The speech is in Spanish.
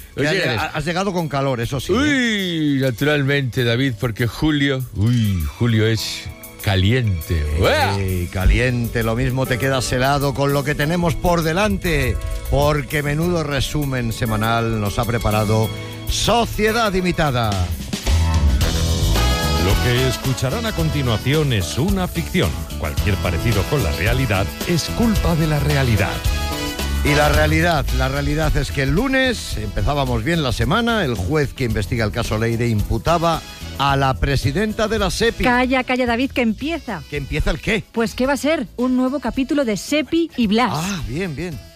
Oye, has llegado con calor, eso sí. Uy, naturalmente, David, porque Julio es caliente. Sí, caliente, lo mismo te quedas helado con lo que tenemos por delante, porque menudo resumen semanal nos ha preparado Sociedad Imitada. Lo que escucharán a continuación es una ficción. Cualquier parecido con la realidad es culpa de la realidad. Y la realidad es que el lunes empezábamos bien la semana. El juez que investiga el caso Leire imputaba a la presidenta de la SEPI. Calla, David, que empieza. ¿Que empieza el qué? Pues ¿qué va a ser? Un nuevo capítulo de Sepi y Blas. Ah, bien.